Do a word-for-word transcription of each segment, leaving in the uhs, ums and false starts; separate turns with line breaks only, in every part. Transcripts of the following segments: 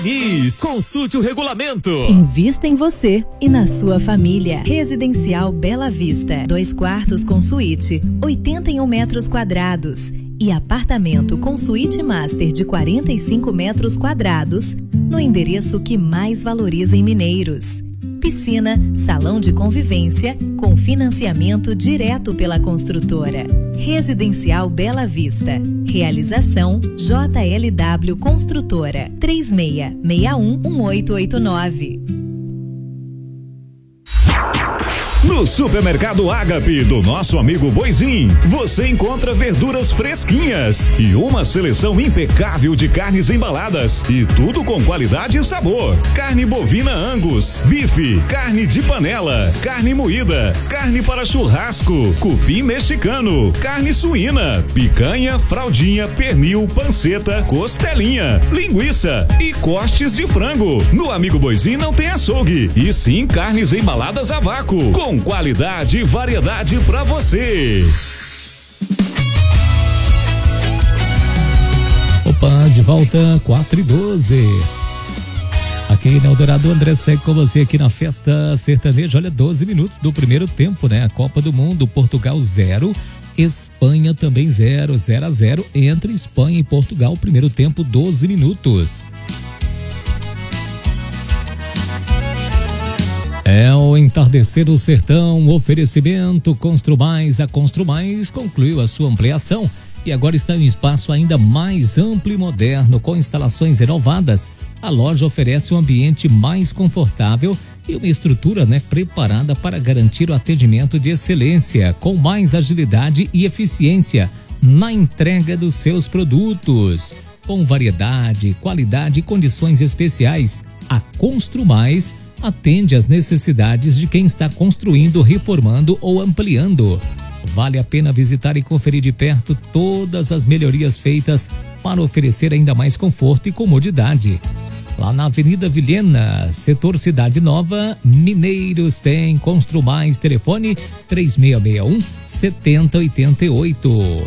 Diniz, consulte o regulamento.
Invista em você e na sua família. Residencial Bela Vista. Dois quartos com suíte, oitenta e um metros quadrados. E apartamento com suíte master de quarenta e cinco metros quadrados, no endereço que mais valoriza em Mineiros. Piscina, salão de convivência, com financiamento direto pela construtora. Residencial Bela Vista. Realização J L W Construtora. três seis seis um, um oito oito nove.
No Supermercado Ágape do nosso amigo Boizinho, você encontra verduras fresquinhas e uma seleção impecável de carnes embaladas e tudo com qualidade e sabor. Carne bovina Angus, bife, carne de panela, carne moída, carne para churrasco, cupim mexicano, carne suína, picanha, fraldinha, pernil, panceta, costelinha, linguiça e cortes de frango. No amigo Boizinho não tem açougue, e sim carnes embaladas a vácuo, com qualidade e variedade pra você.
Opa, de volta, quatro e doze. Aqui na Eldorado, André segue com você aqui na Festa Sertaneja. Olha, doze minutos do primeiro tempo, né? A Copa do Mundo, Portugal zero, Espanha também zero, zero a zero entre Espanha e Portugal. Primeiro tempo, doze minutos. É o entardecer do sertão, oferecimento Constru Mais. A Constru Mais concluiu a sua ampliação e agora está em um espaço ainda mais amplo e moderno, com instalações renovadas. A loja oferece um ambiente mais confortável e uma estrutura, né, preparada para garantir o atendimento de excelência, com mais agilidade e eficiência na entrega dos seus produtos. Com variedade, qualidade e condições especiais, a Constru Mais atende às necessidades de quem está construindo, reformando ou ampliando. Vale a pena visitar e conferir de perto todas as melhorias feitas para oferecer ainda mais conforto e comodidade. Lá na Avenida Vilhena, setor Cidade Nova, Mineiros, tem Constru Mais, telefone três seis seis um, sete zero oito oito.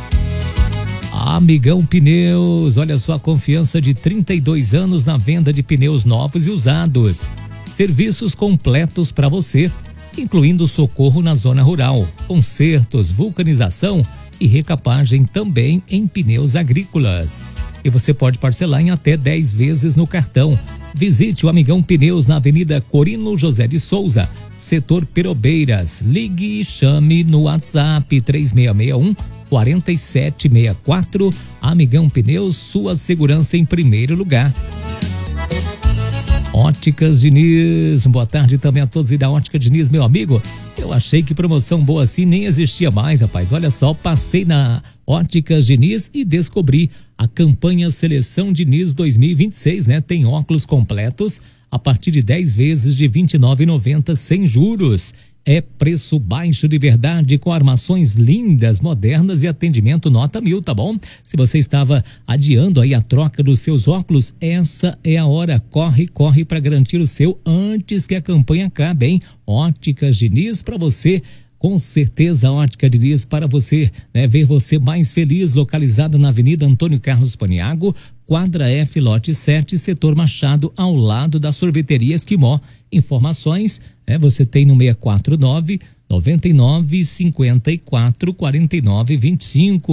Amigão Pneus, olha só, a confiança de trinta e dois anos na venda de pneus novos e usados. Serviços completos para você, incluindo socorro na zona rural, consertos, vulcanização e recapagem também em pneus agrícolas. E você pode parcelar em até dez vezes no cartão. Visite o Amigão Pneus na Avenida Corino José de Souza, setor Perobeiras. Ligue e chame no WhatsApp três seis seis um, quatro sete seis quatro. Amigão Pneus, sua segurança em primeiro lugar. Óticas Diniz, boa tarde também a todos e da Ótica Diniz, meu amigo. Eu achei que promoção boa assim nem existia mais, rapaz. Olha só, passei na Óticas Diniz e descobri a campanha Seleção Diniz dois mil e vinte e seis, né? Tem óculos completos a partir de dez vezes de vinte e nove reais e noventa centavos sem juros. É preço baixo de verdade, com armações lindas, modernas e atendimento nota mil, tá bom? Se você estava adiando aí a troca dos seus óculos, essa é a hora. Corre, corre para garantir o seu antes que a campanha acabe, hein? Óticas Diniz para você. Com certeza, a Ótica Diniz para você, né? Ver você mais feliz, localizada na Avenida Antônio Carlos Paniago, quadra F, lote sete, setor Machado, ao lado da sorveteria Esquimó. Informações, né? Você tem no seis quatro nove, nove nove, cinco quatro, quatro nove dois cinco.